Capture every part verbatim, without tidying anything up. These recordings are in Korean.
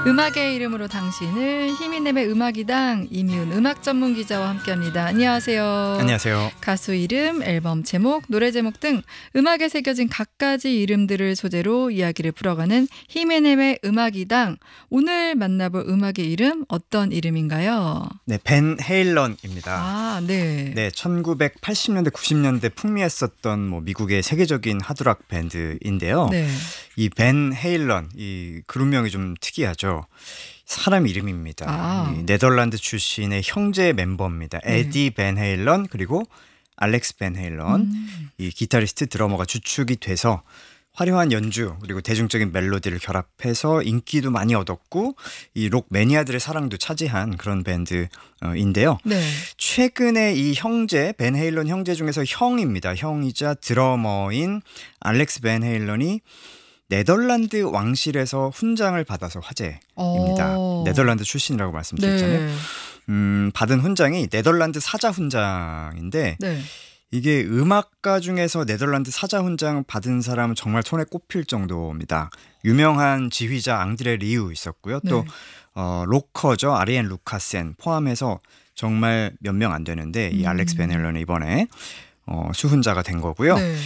음악의 이름으로 당신을 힘이넴의 음악이당 이미훈 음악 전문 기자와 함께합니다. 안녕하세요. 안녕하세요. 가수 이름, 앨범 제목, 노래 제목 등 음악에 새겨진 갖가지 이름들을 소재로 이야기를 풀어가는 힘이넴의 음악이당. 오늘 만나볼 음악의 이름 어떤 이름인가요? 네, 벤 헤일런입니다. 아, 네. 네, 천구백팔십 년대, 구십 년대 풍미했었던 뭐 미국의 세계적인 하드락 밴드인데요. 네. 이 벤 헤일런, 이 그룹명이 좀 특이하죠. 사람 이름입니다. 아. 이 네덜란드 출신의 형제 멤버입니다. 네. 에디 벤 헤일런 그리고 알렉스 벤 헤일런. 음. 이 기타리스트 드러머가 주축이 돼서 화려한 연주 그리고 대중적인 멜로디를 결합해서 인기도 많이 얻었고 이 록 매니아들의 사랑도 차지한 그런 밴드인데요. 네. 최근에 이 형제 벤 헤일런 형제 중에서 형입니다. 형이자 드러머인 알렉스 벤 헤일런이 네덜란드 왕실에서 훈장을 받아서 화제입니다. 오. 네덜란드 출신이라고 말씀드렸잖아요. 네. 음, 받은 훈장이 네덜란드 사자 훈장인데 네. 이게 음악가 중에서 네덜란드 사자 훈장 받은 사람은 정말 손에 꼽힐 정도입니다. 유명한 지휘자 앙드레 리우 있었고요. 또 네. 어, 로커죠. 아리엔 루카센 포함해서 정말 몇 명 안 되는데 이 음. 알렉스 벤 헤일런이 이번에 어, 수훈자가 된 거고요. 네.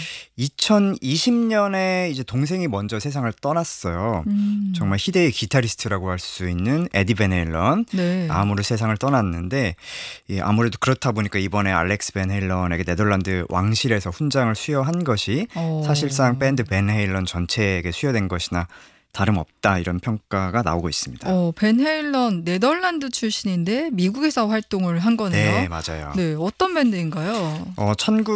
이천이십 년에 이제 동생이 먼저 세상을 떠났어요. 음. 정말 희대의 기타리스트라고 할 수 있는 에디 벤 헤일런. 네. 암으로 세상을 떠났는데 예, 아무래도 그렇다 보니까 이번에 알렉스 벤 헤일런에게 네덜란드 왕실에서 훈장을 수여한 것이 어. 사실상 밴드 벤 헤일런 전체에게 수여된 것이나 다름없다 이런 평가가 나오고 있습니다. 어, 벤 헤일런 네덜란드 출신인데 미국에서 활동을 한 거네요. 네, 맞아요. 네, 어떤 밴드인가요? 어,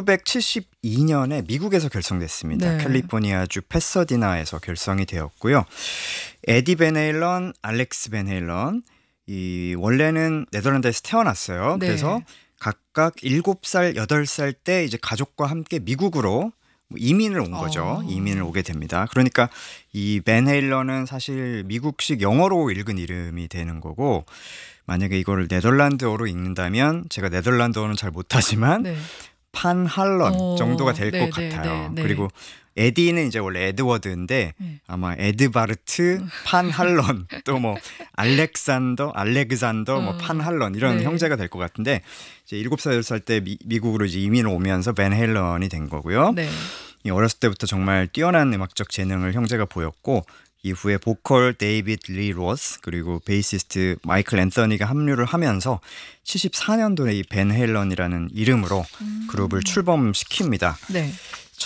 천구백칠십이 년에 미국에서 결성됐습니다. 네. 캘리포니아주 패서디나에서 결성이 되었고요. 에디 벤 헤일런, 알렉스 벤 헤일런 이 원래는 네덜란드에서 태어났어요. 네. 그래서 각각 일곱 살, 여덟 살 때 이제 가족과 함께 미국으로 이민을 온 거죠. 어. 이민을 오게 됩니다. 그러니까 이 벤 헤일런은 사실 미국식 영어로 읽은 이름이 되는 거고 만약에 이거를 네덜란드어로 읽는다면 제가 네덜란드어는 잘 못하지만 네. 판 할런 어. 정도가 될 것 네, 네, 같아요. 네, 네. 그리고 에디는 이제 원래 에드워드인데 네. 아마 에드바르트, 판 할런 또 뭐 알렉산더, 알렉산더, 뭐 음. 판 할런 이런 네. 형제가 될 것 같은데 이제 일곱 살, 여덟 살 때 미, 미국으로 이제 이민을 오면서 벤 헤일런이 된 거고요. 네. 이 어렸을 때부터 정말 뛰어난 음악적 재능을 형제가 보였고 이후에 보컬 데이비드 리 로스 그리고 베이시스트 마이클 앤서니가 합류를 하면서 칠십사 년도에 이 벤 헤일런이라는 이름으로 음. 그룹을 출범시킵니다. 네.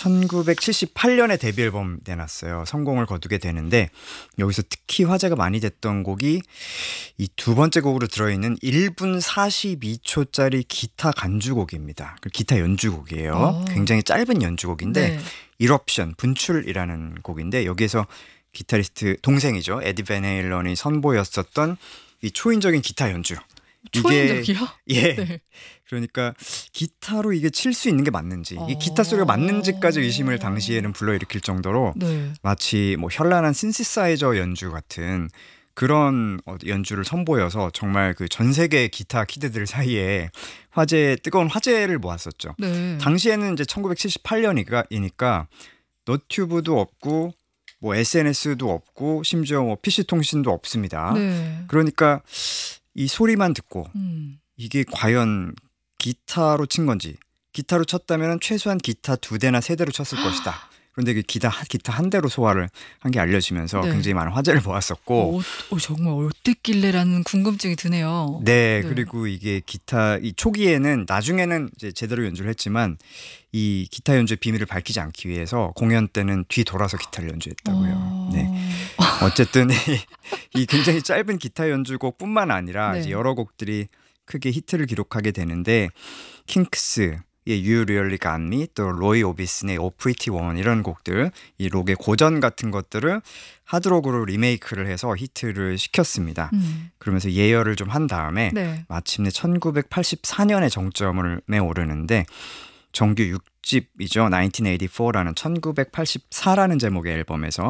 천구백칠십팔 년에 데뷔 앨범 내놨어요. 성공을 거두게 되는데 여기서 특히 화제가 많이 됐던 곡이 이 두 번째 곡으로 들어있는 일 분 사십이 초짜리 기타 간주곡입니다. 그 기타 연주곡이에요. 어. 굉장히 짧은 연주곡인데 네. 이럽션, 분출이라는 곡인데 여기에서 기타리스트 동생이죠. 에디 벤 헤일런이 선보였었던 이 초인적인 기타 연주. 초인적이요? 예. 네. 그러니까 기타로 이게 칠 수 있는 게 맞는지 이게 어. 기타 소리가 맞는지까지 의심을 당시에는 불러일으킬 정도로 네. 마치 뭐 현란한 신시사이저 연주 같은 그런 연주를 선보여서 정말 그 전 세계 기타 키드들 사이에 화제 뜨거운 화제를 모았었죠. 네. 당시에는 이제 천구백칠십팔 년이니까 너튜브도 없고 뭐 에스엔에스도 없고 심지어 뭐 피씨 통신도 없습니다. 네. 그러니까 이 소리만 듣고 음. 이게 과연 기타로 친 건지 기타로 쳤다면 최소한 기타 두 대나 세 대로 쳤을 것이다. 그런데 그 기타, 기타 한 대로 소화를 한 게 알려지면서 네. 굉장히 많은 화제를 모았었고 어, 어, 정말 어땠길래라는 궁금증이 드네요. 네, 네. 그리고 이게 기타 이 초기에는 나중에는 이제 제대로 연주를 했지만 이 기타 연주의 비밀을 밝히지 않기 위해서 공연 때는 뒤 돌아서 기타를 연주했다고요. 어. 네. 어쨌든 이, 이 굉장히 짧은 기타 연주곡뿐만 아니라 네. 이제 여러 곡들이 크게 히트를 기록하게 되는데 킹크스의 You Really Got Me 또 로이 오비슨의 Oh Pretty Woman 이런 곡들 이 록의 고전 같은 것들을 하드록으로 리메이크를 해서 히트를 시켰습니다. 음. 그러면서 예열을 좀 한 다음에 네. 마침내 천구백팔십사 년에 정점을 매 오르는데 정규 육 집이죠. 천구백팔십사라는 천구백팔십사라는 제목의 앨범에서